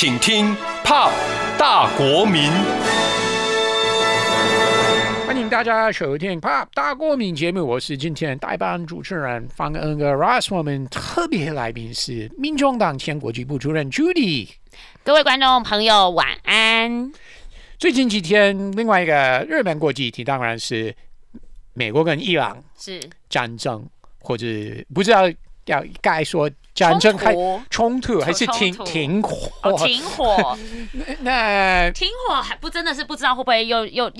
请听 Pop 大国民。 欢迎大家收听 Pop 大国民节目，我是今天代班主持人方恩哥 Ross。我们特别来宾是民众党前国际部主任 Judy。 各位观众朋友，晚安。 最近几天，另外一个日本国际议题当然是美国跟伊朗是战争，或者不知道要该说战争还冲突还是停火？ 停火。 那停火还不真的是不知道会不会又